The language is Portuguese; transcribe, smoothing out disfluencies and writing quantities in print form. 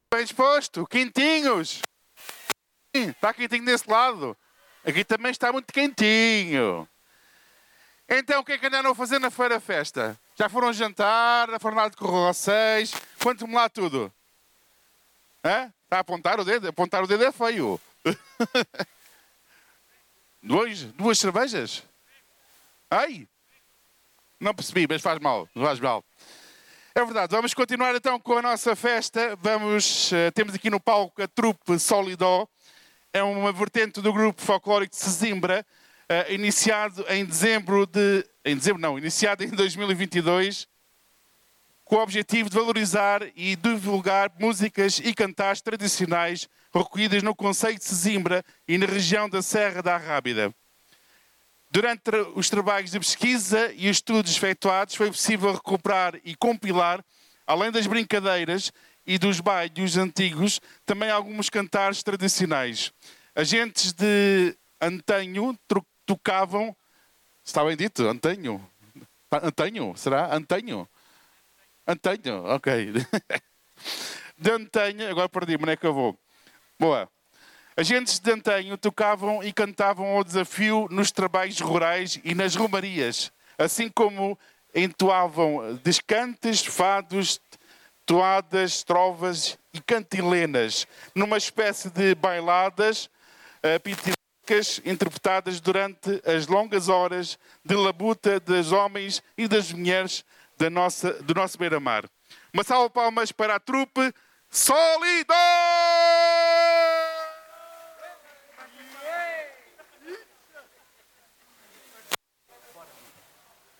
Bem disposto, quentinhos. Está quentinho desse lado. Aqui também está muito quentinho. Então, o que é que andaram a fazer na feira festa? Já foram jantar, foram lá de corrocéis, conte-me lá tudo. Hã? Está a apontar o dedo? Apontar o dedo é feio. Duas cervejas? Ai! Não percebi, mas faz mal. Faz mal. É verdade, vamos continuar então com a nossa festa. Temos aqui no palco a trupe Solidó. É uma vertente do grupo folclórico de Sesimbra, iniciado em 2022, com o objetivo de valorizar e divulgar músicas e cantares tradicionais recolhidas no concelho de Sesimbra e na região da Serra da Arrábida. Durante os trabalhos de pesquisa e estudos efetuados, foi possível recuperar e compilar, além das brincadeiras e dos bailes antigos, também alguns cantares tradicionais. Agentes de antanho tocavam... Está bem dito? Antanho? Antanho? Será? Antanho? Antanho, ok. De antanho... Agora perdi-me, onde é que eu vou? Boa. Agentes de antanho tocavam e cantavam ao desafio nos trabalhos rurais e nas romarias, assim como entoavam descantes, fados, toadas, trovas e cantilenas, numa espécie de bailadas pitílicas interpretadas durante as longas horas de labuta dos homens e das mulheres do nosso beira-mar. Uma salva de palmas para a trupe Solidó!